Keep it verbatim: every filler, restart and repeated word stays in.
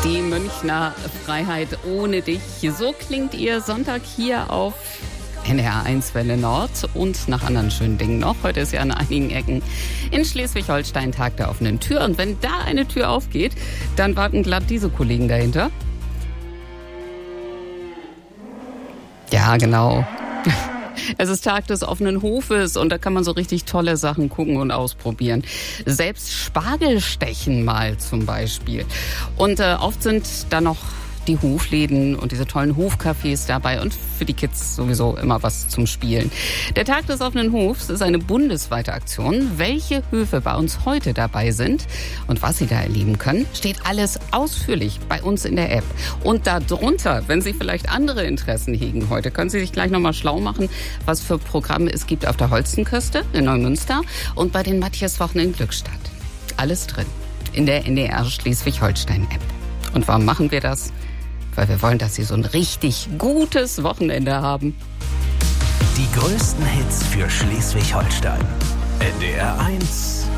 Die Münchner Freiheit ohne dich. So klingt ihr Sonntag hier auf N D R eins Welle Nord und nach anderen schönen Dingen noch. Heute ist ja an einigen Ecken in Schleswig-Holstein Tag der offenen Tür. Und wenn da eine Tür aufgeht, dann warten glatt diese Kollegen dahinter. Ja, genau. Es ist Tag des offenen Hofes und da kann man so richtig tolle Sachen gucken und ausprobieren. Selbst Spargelstechen mal zum Beispiel. Und äh, oft sind da noch die Hofläden und diese tollen Hofcafés dabei und für die Kids sowieso immer was zum Spielen. Der Tag des offenen Hofs ist eine bundesweite Aktion. Welche Höfe bei uns heute dabei sind und was Sie da erleben können, steht alles ausführlich bei uns in der App. Und darunter, wenn Sie vielleicht andere Interessen hegen heute, können Sie sich gleich nochmal schlau machen, was für Programme es gibt auf der Holstenküste in Neumünster und bei den Matthiaswochen in Glückstadt. Alles drin in der N D R Schleswig-Holstein-App. Und warum machen wir das? Weil wir wollen, dass Sie so ein richtig gutes Wochenende haben. Die größten Hits für Schleswig-Holstein. N D R eins